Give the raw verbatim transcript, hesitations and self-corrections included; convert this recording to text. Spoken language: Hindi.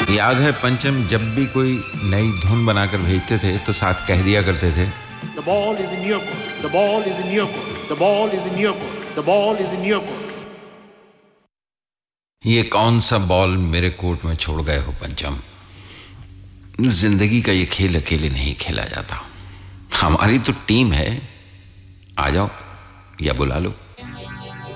याद है पंचम, जब भी कोई नई धुन बनाकर भेजते थे तो साथ कह दिया करते थे, The ball is in your court. The ball is in your court. The ball is in your court. The ball is in your court. ये कौन सा बॉल मेरे कोर्ट में छोड़ गए हो पंचम। जिंदगी का ये खेल अकेले नहीं खेला जाता। हमारी तो टीम है, आ जाओ या बुला लो।